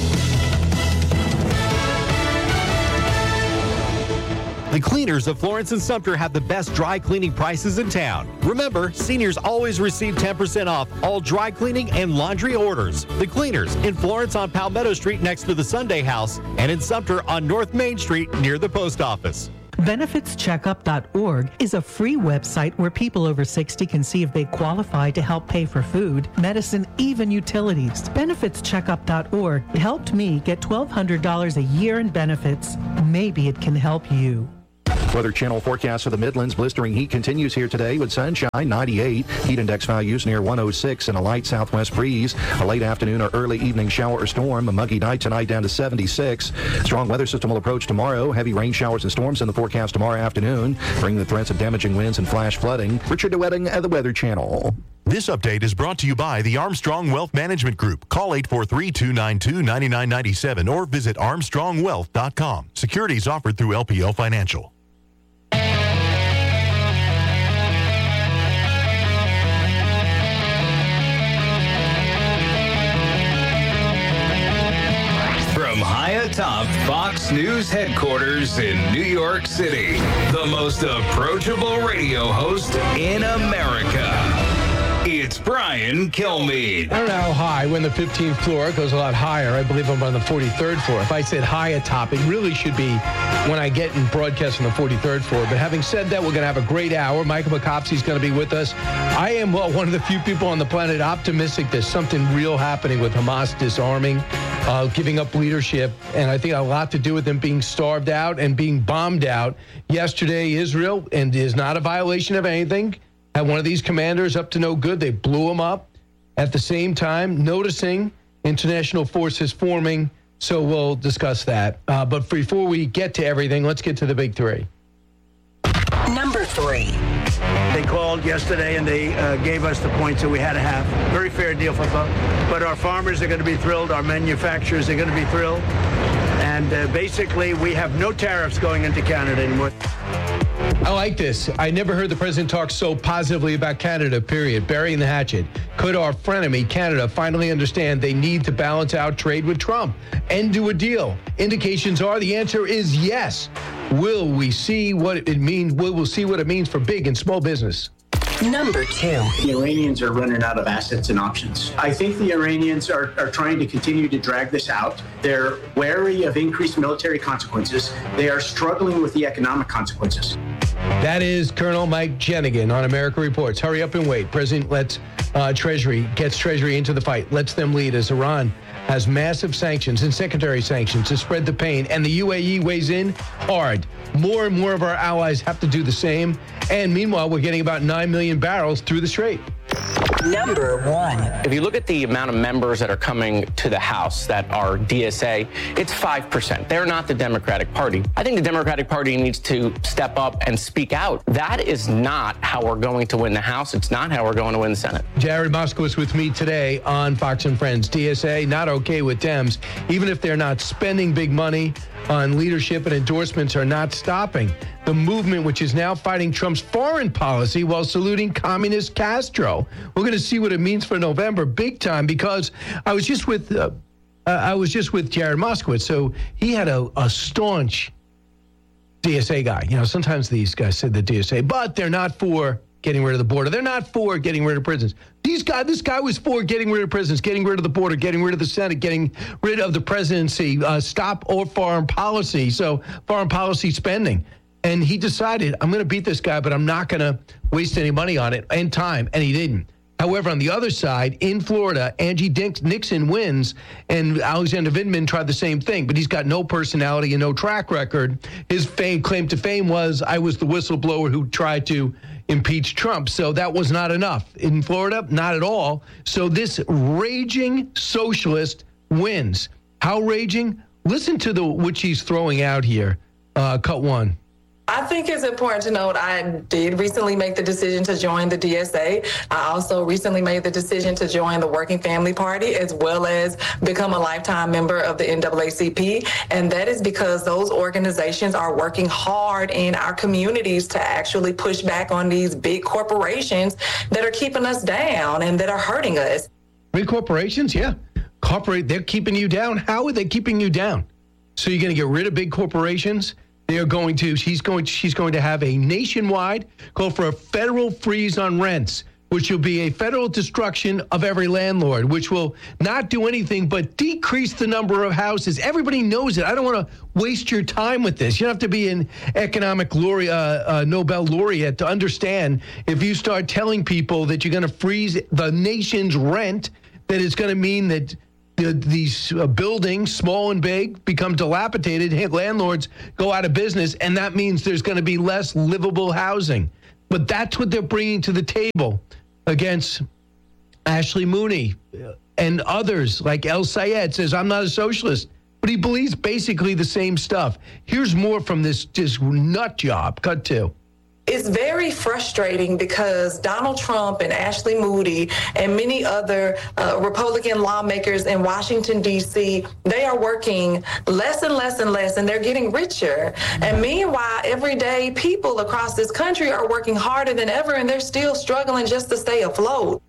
The cleaners of Florence and Sumter have the best dry cleaning prices in town. Remember, seniors always receive 10% off all dry cleaning and laundry orders. The cleaners in Florence on Palmetto Street next to the Sunday House, and in Sumter on North Main Street near the post office. BenefitsCheckup.org is a free website where people over 60 can see if they qualify to help pay for food, medicine, even utilities. BenefitsCheckup.org helped me get $1,200 a year in benefits. Maybe it can help you. Weather Channel forecast for the Midlands. Blistering heat continues here today with sunshine, 98. Heat index values near 106 and a light southwest breeze. A late afternoon or early evening shower or storm. A muggy night tonight down to 76. Strong weather system will approach tomorrow. Heavy rain showers and storms in the forecast tomorrow afternoon, bringing the threats of damaging winds and flash flooding. Richard DeWetting at the Weather Channel. This update is brought to you by the Armstrong Wealth Management Group. Call 843-292-9997 or visit armstrongwealth.com. Securities offered through LPL Financial. From high atop Fox News headquarters in New York City, the most approachable radio host in America. It's Brian Kilmeade. I don't know how high. We're on the 15th floor. It goes a lot higher. I believe I'm on the 43rd floor. If I said high atop, it really should be when I get in broadcast on the 43rd floor. But having said that, we're going to have a great hour. Michael McCopsey is going to be with us. I am one of the few people on the planet optimistic there's something real happening with Hamas disarming, giving up leadership, and I think a lot to do with them being starved out and being bombed out. Yesterday, Israel, and is not a violation of anything, had one of these commanders up to no good. They blew him up. At the same time, noticing international forces forming. So we'll discuss that. But before we get to everything, let's get to the big three. Number 3. They called yesterday and they gave us the points that we had to have. Very fair deal for both. But our farmers are going to be thrilled. Our manufacturers are going to be thrilled. And basically, we have no tariffs going into Canada anymore. I like this. I never heard the president talk so positively about Canada, period. Burying the hatchet. Could our frenemy, Canada, finally understand they need to balance out trade with Trump and do a deal? Indications are the answer is yes. Will we see what it means? Will we see what it means for big and small business? Number 2. The Iranians are running out of assets and options. I think the Iranians are trying to continue to drag this out. They're wary of increased military consequences. They are struggling with the economic consequences. That is Colonel Mike Jenigan on America Reports. Hurry up and wait. President gets Treasury into the fight, lets them lead as Iran has massive sanctions and secondary sanctions to spread the pain, and the UAE weighs in hard. More and more of our allies have to do the same, and meanwhile, we're getting about 9 million barrels through the Strait. Number 1. If you look at the amount of members that are coming to the House that are DSA, it's 5%. They're not the Democratic Party. I think the Democratic Party needs to step up and speak out. That is not how we're going to win the House. It's not how we're going to win the Senate. Jared Moskowitz with me today on Fox and Friends. DSA, not okay with Dems. Even if they're not spending big money on leadership and endorsements, are not stopping the movement, which is now fighting Trump's foreign policy while saluting communist Castro. We're going to see what it means for November big time, because I was just with Jared Moskowitz, so he had a staunch DSA guy. You know, sometimes these guys say the DSA, but they're not for getting rid of the border. They're not for getting rid of prisons. This guy was for getting rid of prisons, getting rid of the border, getting rid of the Senate, getting rid of the presidency, stop all foreign policy, so foreign policy spending. And he decided, I'm going to beat this guy, but I'm not going to waste any money on it and time. And he didn't. However, on the other side, in Florida, Angie Nixon wins, and Alexander Vindman tried the same thing, but he's got no personality and no track record. His claim to fame was, I was the whistleblower who tried to impeach Trump. So that was not enough. In Florida, not at all. So this raging socialist wins. How raging? Listen to what she's throwing out here. Cut one. I think it's important to note I did recently make the decision to join the DSA. I also recently made the decision to join the Working Family Party, as well as become a lifetime member of the NAACP. And that is because those organizations are working hard in our communities to actually push back on these big corporations that are keeping us down and that are hurting us. Big corporations? Yeah. They're keeping you down. How are they keeping you down? So you're going to get rid of big corporations? She's going to have a nationwide call for a federal freeze on rents, which will be a federal destruction of every landlord, which will not do anything but decrease the number of houses. Everybody knows it. I don't want to waste your time with this. You don't have to be an economic Nobel laureate to understand if you start telling people that you're going to freeze the nation's rent, that it's going to mean that these buildings, small and big, become dilapidated. Landlords go out of business, and that means there's going to be less livable housing. But that's what they're bringing to the table against Ashley Mooney and others, like El Sayed says, I'm not a socialist, but he believes basically the same stuff. Here's more from this nut job. Cut two. It's very frustrating because Donald Trump and Ashley Moody and many other Republican lawmakers in Washington, D.C., they are working less and less and less, and they're getting richer. And meanwhile, everyday people across this country are working harder than ever, and they're still struggling just to stay afloat.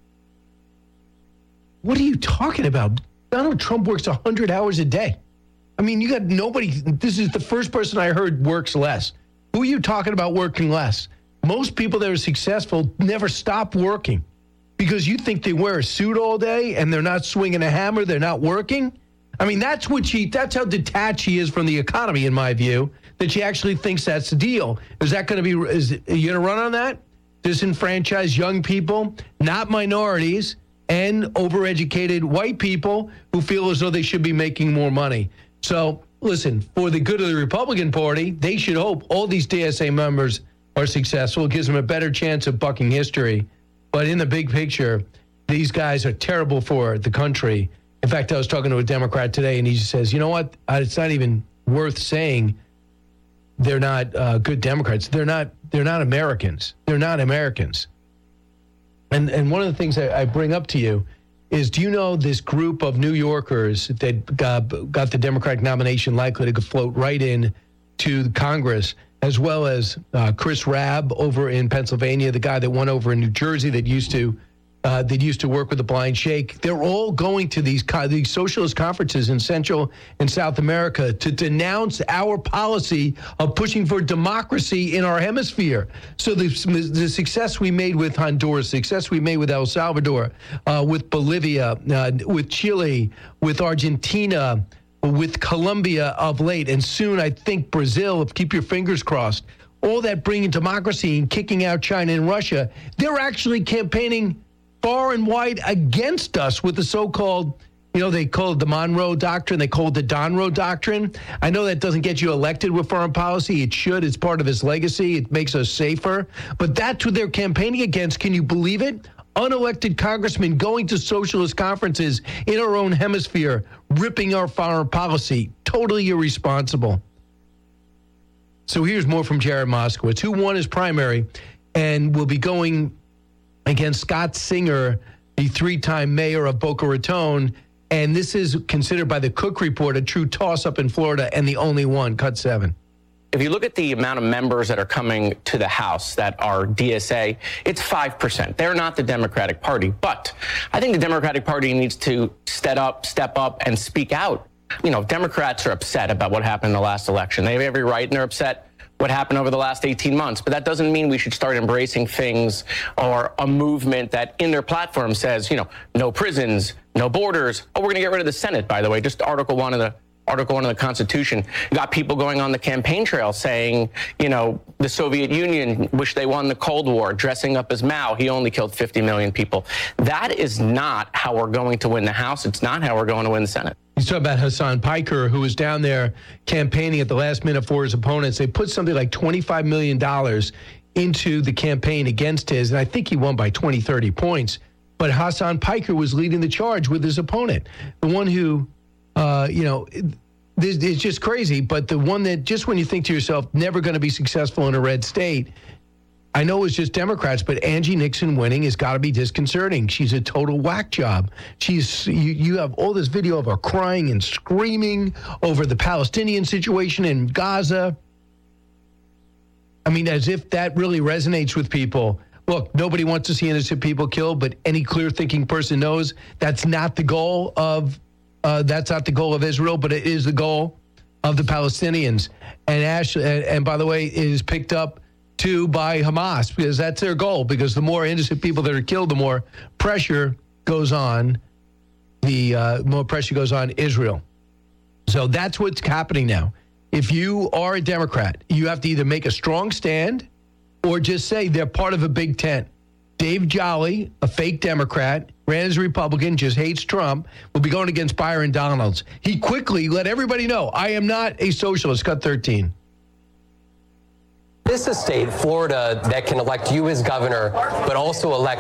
What are you talking about? Donald Trump works 100 hours a day. I mean, you got nobody. This is the first person I heard works less. Who are you talking about working less? Most people that are successful never stop working because you think they wear a suit all day and they're not swinging a hammer, they're not working. I mean, that's how detached she is from the economy, in my view, that she actually thinks that's the deal. Are you going to run on that? Disenfranchise young people, not minorities, and overeducated white people who feel as though they should be making more money. So, listen, for the good of the Republican Party, they should hope all these DSA members are successful. It gives them a better chance of bucking history. But in the big picture, these guys are terrible for the country. In fact, I was talking to a Democrat today, and he says, you know what? It's not even worth saying they're not good Democrats. They're not Americans. They're not Americans. And one of the things I bring up to you is, do you know this group of New Yorkers that got the Democratic nomination likely to float right in to Congress, as well as Chris Rabb over in Pennsylvania, the guy that won over in New Jersey that used to work with the Blind Sheikh? They're all going to these socialist conferences in Central and South America to denounce our policy of pushing for democracy in our hemisphere. So the success we made with Honduras, success we made with El Salvador, with Bolivia, with Chile, with Argentina, with Colombia of late, and soon I think Brazil, keep your fingers crossed, all that bringing democracy and kicking out China and Russia, they're actually campaigning far and wide against us with the so-called, they call it the Monroe Doctrine, they call it the Donroe Doctrine. I know that doesn't get you elected with foreign policy. It should. It's part of his legacy. It makes us safer. But that's what they're campaigning against. Can you believe it? Unelected congressmen going to socialist conferences in our own hemisphere, ripping our foreign policy. Totally irresponsible. So here's more from Jared Moskowitz, who won his primary and will be going against Scott Singer, the three-time mayor of Boca Raton. And this is considered by the Cook Report a true toss-up in Florida and the only one. Cut 7. If you look at the amount of members that are coming to the House that are DSA, it's 5%. They're not the Democratic Party. But I think the Democratic Party needs to step up and speak out. Democrats are upset about what happened in the last election. They have every right, and they're upset what happened over the last 18 months. But that doesn't mean we should start embracing things or a movement that in their platform says, no prisons, no borders. Oh, we're going to get rid of the Senate, by the way. Just Article 1 of the Article 1 of the Constitution. You got people going on the campaign trail saying, the Soviet Union wish they won the Cold War, dressing up as Mao. He only killed 50 million people. That is not how we're going to win the House. It's not how we're going to win the Senate. He's talking about Hassan Piker, who was down there campaigning at the last minute for his opponents. They put something like $25 million into the campaign against his, and I think he won by 20, 30 points. But Hassan Piker was leading the charge with his opponent, the one who, it's just crazy, but the one that just when you think to yourself, never going to be successful in a red state, I know it's just Democrats, but Angie Nixon winning has got to be disconcerting. She's a total whack job. You have all this video of her crying and screaming over the Palestinian situation in Gaza. I mean, as if that really resonates with people. Look, nobody wants to see innocent people killed, but any clear-thinking person knows that's not the goal of Israel, but it is the goal of the Palestinians. And by the way, it is picked up too by Hamas because that's their goal. Because the more innocent people that are killed, the more pressure goes on. More pressure goes on Israel. So that's what's happening now. If you are a Democrat, you have to either make a strong stand or just say they're part of a big tent. Dave Jolly, a fake Democrat, ran as a Republican, just hates Trump, will be going against Byron Donalds. He quickly let everybody know, I am not a socialist. Cut 13. This is a state, Florida, that can elect you as governor, but also elect